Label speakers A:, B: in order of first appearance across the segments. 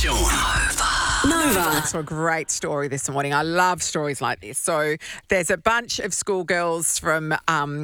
A: Sean.
B: Nova.
C: So a great story this morning. I love stories like this. So there's a bunch of schoolgirls from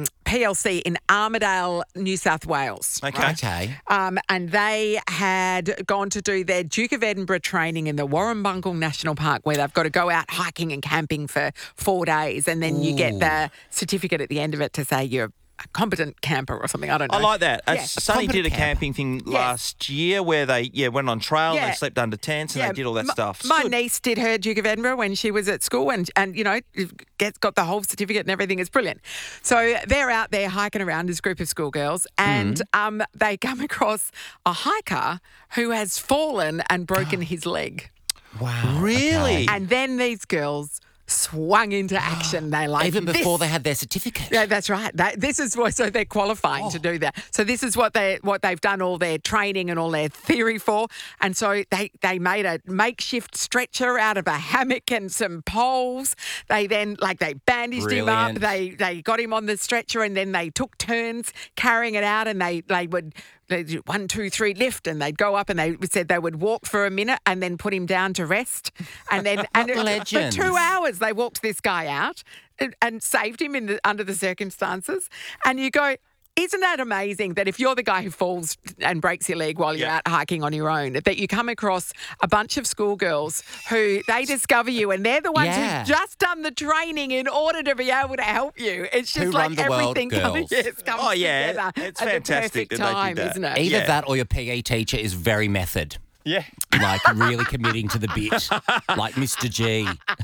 C: PLC in Armidale, New South Wales.
D: Okay.
C: And they had gone to do their Duke of Edinburgh training in the Warrumbungle National Park, where they've got to go out hiking and camping for 4 days. And then you get the certificate at the end of it to say you're a competent camper or something. I don't know.
D: I like that.
C: Yeah.
D: Sonny did a camping thing last year where they went on trail, they slept under tents and they did all that stuff.
C: My niece did her Duke of Edinburgh when she was at school and you know, got the whole certificate and everything. It's brilliant. So they're out there hiking around, this group of schoolgirls, and they come across a hiker who has fallen and broken his leg.
D: Wow. Really?
C: And then these girls swung into action. They like
B: Even before
C: this.
B: they had their certificate.
C: Yeah, that's right. This is what, so they're qualifying to do that. So this is what they've done all their training and all their theory for. And so they made a makeshift stretcher out of a hammock and some poles. They then they bandaged him up. They got him on the stretcher and then they took turns carrying it out and they would. They'd do 1, 2, 3, lift, and they'd go up and they said they would walk for a minute and then put him down to rest. And then for 2 hours they walked this guy out and saved him under the circumstances. And you go, isn't that amazing that if you're the guy who falls and breaks your leg while you're out hiking on your own, that you come across a bunch of schoolgirls who they discover you and they're the ones who've just done the training in order to be able to help you. It's just
B: Who
C: like
B: run the world,
C: everything comes
B: girls.
C: together.
D: It's
C: at
D: fantastic
C: the perfect
D: that they
C: time,
D: did that.
C: isn't it?
B: Either that or your PE teacher is very method.
D: Yeah.
B: Like really committing to the bit. Like Mr. G.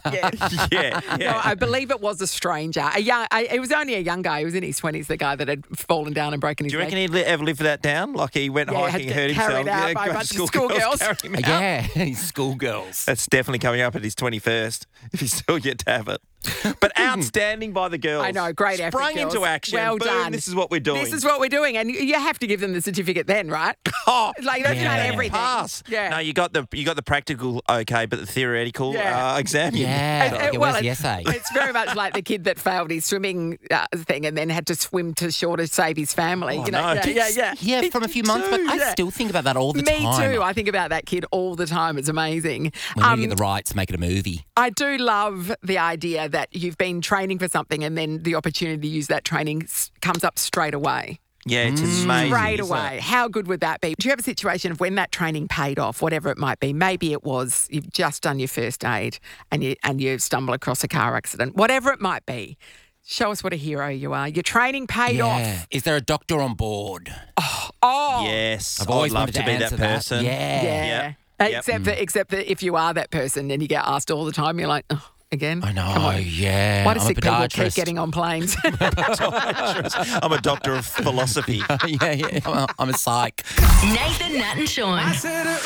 C: Yeah. No, I believe it was a stranger. It was only a young guy. He was in his 20s, the guy that had fallen down and broken his
D: Do you
C: leg.
D: reckon he'd ever live that down? Like he went hiking, hurt himself.
C: Carried out by a bunch of schoolgirls.
D: carried him out.
B: Yeah, schoolgirls.
D: That's definitely coming up at his 21st, if he's still yet to have it. But outstanding by the girls.
C: I know, great effort,
D: Sprang
C: girls.
D: into action.
C: Well
D: Boom,
C: done.
D: this is what we're doing.
C: This is what we're doing, and you have to give them the certificate then, right?
D: Oh,
C: they've done everything.
D: Pass.
C: Yeah.
D: No, you got the practical okay, but the theoretical exam.
B: Yeah. Where's the essay?
C: It's very much like the kid that failed his swimming thing and then had to swim to shore to save his family.
B: Yeah, from a few months, but I still think about that all the time.
C: Me too. I think about that kid all the time. It's amazing.
B: When you get the rights, make it a movie.
C: I do love the idea that you've been training for something and then the opportunity to use that training comes up straight away.
D: Yeah, it's amazing.
C: Straight away. How good would that be? Do you have a situation of when that training paid off, whatever it might be? Maybe it was you've just done your first aid and you stumble across a car accident. Whatever it might be. Show us what a hero you are. Your training paid off.
B: Is there a doctor on board?
C: Oh.
D: Yes.
B: I've always
D: I'd love
B: wanted
D: to be that
B: answer
D: person.
C: Yeah. Except that if you are that person and you get asked all the time, you're like, oh, again?
B: I know,
C: Come on.
B: yeah.
C: Why do
B: I'm a
C: sick people keep
B: podiatrist.
C: getting on planes?
D: I'm a doctor of philosophy.
B: Yeah. I'm a psych.
A: Nathan, Nat and Sean.